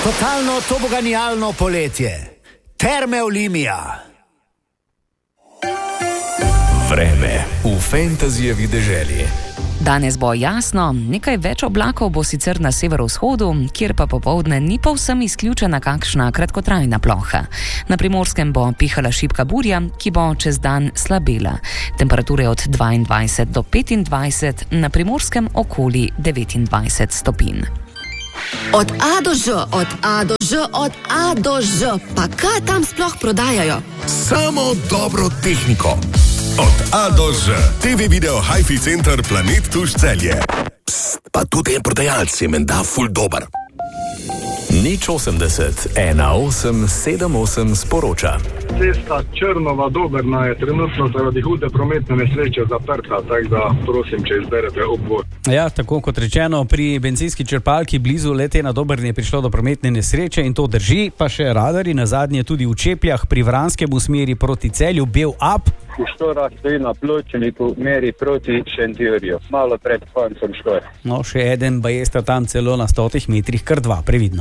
Totalno toboganijalno poletje. Terme Olimia. Vreme v Fantasyjevi deželi. Danes bo jasno, nekaj več oblakov bo sicer na severovzhodu, kjer pa popoldne ni povsem izključena kakšna kratkotrajna ploha. Na Primorskem bo pihala šibka burja, ki bo čez dan slabela. Temperature od 22 do 25, na Primorskem okoli 29 stopinj. Od A do Ž, od A do Ž, od A do Ž. Pa kaj tam sploh prodajajo? Samo dobro tehniko. Od A do Ž. TV Video Hi-Fi Center Planet Tuš Celje. Psst, pa tudi en prodajalec je menda ful dober. Nič 80 1878 sporoča. Cesta Črnova-Dobrna je trenutno zaradi hude prometne nesreče zaprta, tako da prosim, če izberete obvod. Ja, tako kot rečeno, pri bencinski črpalki blizu le-te na Dobrni je prišlo do prometne nesreče in to drži, pa še radarji nazadnje tudi v Čepljah pri Vranskem v smeri proti Celju, Bel up. Štora stoji na pločniku, meri proti Šentjurju, malo pred koncem Štore. No, še eden bajesta tam celo na 100 metrih, kar dva, previdno.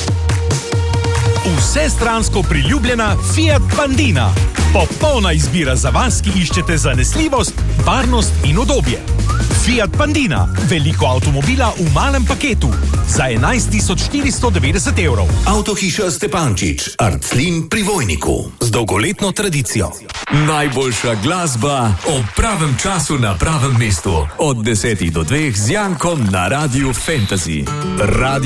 Vsestransko priljubljena Fiat Pandina. Popolna izbira za vas, ki iščete zanesljivost, varnost in udobje. Fiat Pandina, veliko avtomobila v malem paketu za 11.490 evrov. Avtohiša Stepančič, Arclin pri Vojniku. Z dolgoletno tradicijo. Najboljša glasba ob pravem času na pravem mestu. Od 10 do 2 z Jankom na Radiu Fantasy. Radio